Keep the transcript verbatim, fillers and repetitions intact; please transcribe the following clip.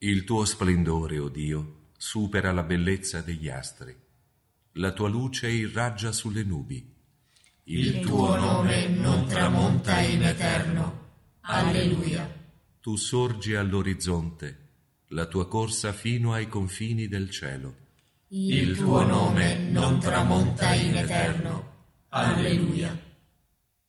Il tuo splendore, o Dio, supera la bellezza degli astri. La tua luce irraggia sulle nubi. Il tuo nome non tramonta in eterno. Alleluia. Tu sorgi all'orizzonte, la tua corsa fino ai confini del cielo. Il tuo nome non tramonta in eterno. Alleluia.